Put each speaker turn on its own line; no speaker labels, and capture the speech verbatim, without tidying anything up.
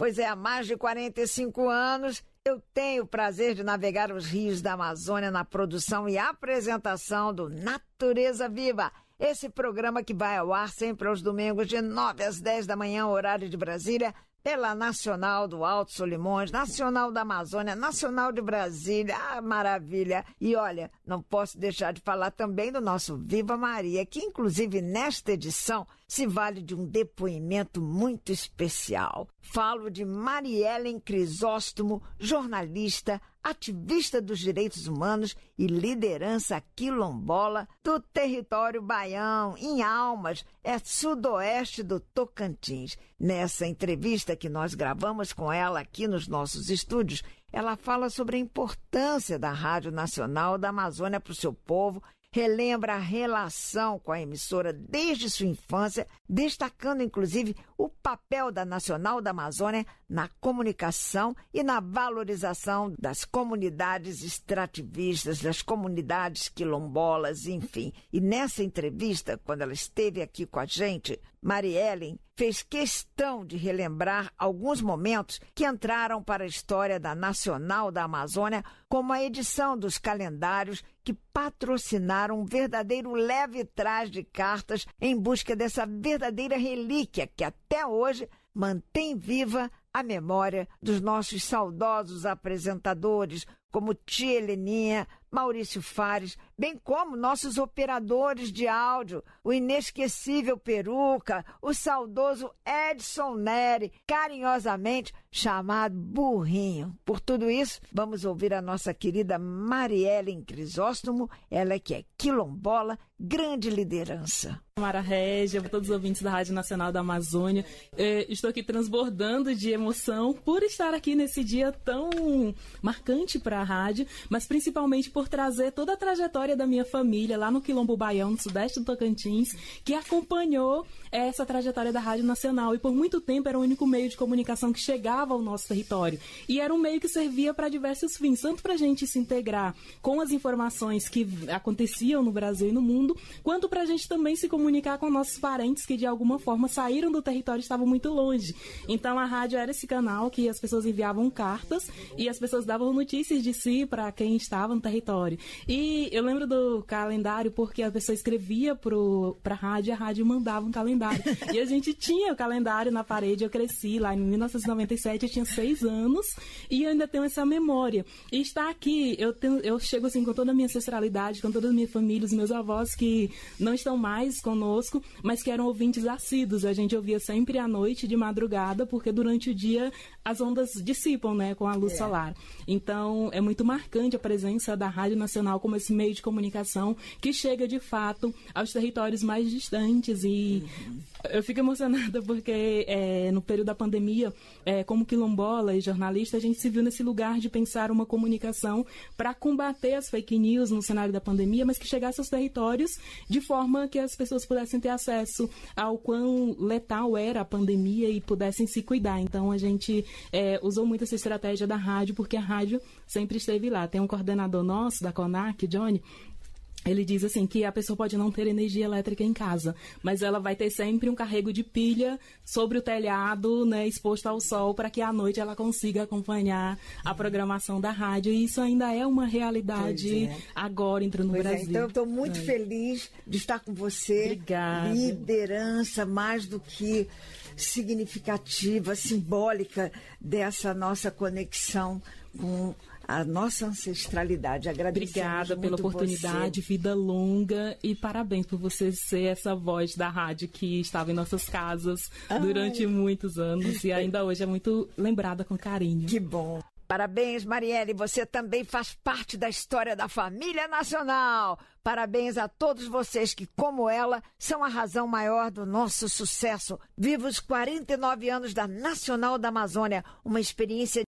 Pois é, há mais de quarenta e cinco anos eu tenho o prazer de navegar os rios da Amazônia na produção e apresentação do Natureza Viva. Esse programa que vai ao ar sempre aos domingos de nove às dez da manhã, horário de Brasília, pela Nacional do Alto Solimões, Nacional da Amazônia, Nacional de Brasília. Ah, maravilha! E olha, não posso deixar de falar também do nosso Viva Maria, que inclusive nesta edição se vale de um depoimento muito especial. Falo de Mariellen Crisóstomo, jornalista, ativista dos direitos humanos e liderança quilombola do território baião, em Almas, é sudoeste do Tocantins. Nessa entrevista que nós gravamos com ela aqui nos nossos estúdios, ela fala sobre a importância da Rádio Nacional da Amazônia para o seu povo, relembra a relação com a emissora desde sua infância, destacando inclusive o papel da Nacional da Amazônia na comunicação e na valorização das comunidades extrativistas, das comunidades quilombolas, enfim. E nessa entrevista, quando ela esteve aqui com a gente, Mariellen fez questão de relembrar alguns momentos que entraram para a história da Nacional da Amazônia, como a edição dos calendários que patrocinaram um verdadeiro leve-trás de cartas em busca dessa verdadeira relíquia que até hoje mantém viva a memória dos nossos saudosos apresentadores, como Tia Heleninha, Maurício Fares, bem como nossos operadores de áudio, o inesquecível Peruca, o saudoso Edson Neri, carinhosamente chamado Burrinho. Por tudo isso, vamos ouvir a nossa querida Mariellen Crisóstomo, ela que é quilombola, grande liderança.
Mara Régia, todos os ouvintes da Rádio Nacional da Amazônia, eh, estou aqui transbordando de emoção por estar aqui nesse dia tão marcante para a rádio, mas principalmente por trazer toda a trajetória da minha família lá no Quilombo Baião, no sudeste do Tocantins, que acompanhou essa trajetória da Rádio Nacional e por muito tempo era o único meio de comunicação que chegava ao nosso território. E era um meio que servia para diversos fins, tanto para a gente se integrar com as informações que aconteciam no Brasil e no mundo, quanto para a gente também se comunicar com nossos parentes que de alguma forma saíram do território e estavam muito longe. Então a rádio era esse canal que as pessoas enviavam cartas e as pessoas davam notícias de si para quem estava no território. E eu lembro do calendário porque a pessoa escrevia para a rádio e a rádio mandava um calendário. E a gente tinha o calendário na parede, eu cresci lá em mil novecentos e noventa e sete, eu tinha seis anos e eu ainda tenho essa memória. E estar aqui, eu, tenho, eu chego assim com toda a minha ancestralidade, com toda a minha família, os meus avós que não estão mais conosco, mas que eram ouvintes assíduos. A gente ouvia sempre à noite, de madrugada, porque durante o dia as ondas dissipam, né, com a luz é. solar. Então, é muito marcante a presença da Rádio Nacional como esse meio de comunicação que chega, de fato, aos territórios mais distantes. E uhum. eu fico emocionada porque, é, no período da pandemia, é, como quilombola e jornalista, a gente se viu nesse lugar de pensar uma comunicação para combater as fake news no cenário da pandemia, mas que chegasse aos territórios de forma que as pessoas pudessem ter acesso ao quão letal era a pandemia e pudessem se cuidar. Então, a gente é, usou muito essa estratégia da rádio, porque a rádio sempre esteve lá. Tem um coordenador nosso, da CONAC, Johnny, ele diz assim que a pessoa pode não ter energia elétrica em casa, mas ela vai ter sempre um carrego de pilha sobre o telhado, né, exposto ao sol, para que à noite ela consiga acompanhar a programação da rádio. E isso ainda é uma realidade é. agora, entrando no
pois
Brasil.
É, então eu estou muito é. feliz de estar com você.
Obrigada.
Liderança mais do que significativa, simbólica dessa nossa conexão com a nossa ancestralidade. Agradecemos
Obrigada pela oportunidade, você. Vida longa e parabéns por você ser essa voz da rádio que estava em nossas casas Ai. durante muitos anos e ainda hoje é muito lembrada com carinho.
Que bom. Parabéns, Marielle, você também faz parte da história da família nacional. Parabéns a todos vocês que, como ela, são a razão maior do nosso sucesso. Viva os quarenta e nove anos da Nacional da Amazônia, uma experiência